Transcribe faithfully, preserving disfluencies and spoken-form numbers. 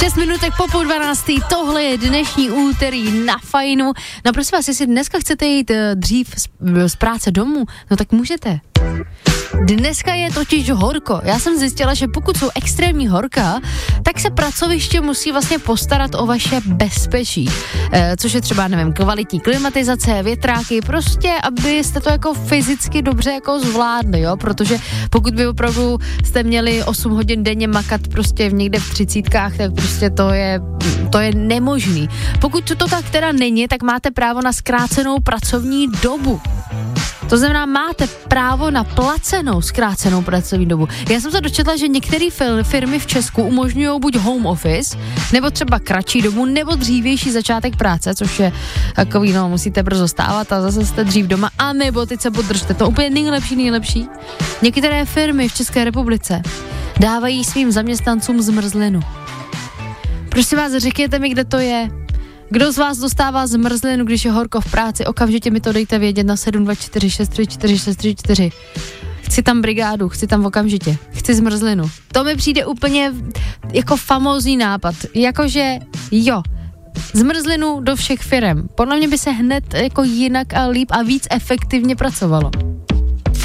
Šest minutek po půl dvanáctý, tohle je dnešní úterý na Fajnu. No prosím vás, jestli dneska chcete jít dřív z, z práce domů, no tak můžete. Dneska je totiž horko. Já jsem zjistila, že pokud jsou extrémní horka, tak se pracoviště musí vlastně postarat o vaše bezpečí. E, což je třeba, nevím, kvalitní klimatizace, větráky, prostě, abyste to jako fyzicky dobře jako zvládli, jo, protože pokud by opravdu jste měli osm hodin denně makat prostě v někde v třicítkách, tak prostě to je, to je nemožný. Pokud to tak teda není, tak máte právo na zkrácenou pracovní dobu. To znamená, máte právo na placenou zkrácenou pracovní dobu. Já jsem se dočetla, že některé firmy v Česku umožňují buď home office, nebo třeba kratší dobu, nebo dřívější začátek práce, což je takový, no, musíte brzo stávat a zase jste dřív doma, a nebo teď se podržte. To úplně nejlepší, nejlepší. Některé firmy v České republice dávají svým zaměstnancům zmrzlinu. Prosím vás, řekněte mi, kde to je. Kdo z vás dostává zmrzlinu, když je horko v práci, okamžitě mi to dejte vědět na sedm dva čtyři šest tři čtyři šest tři čtyři. Chci tam brigádu, chci tam okamžitě, chci zmrzlinu. To mi přijde úplně jako famózní nápad, jakože jo, zmrzlinu do všech firem. Podle mě by se hned jako jinak a líp a víc efektivně pracovalo.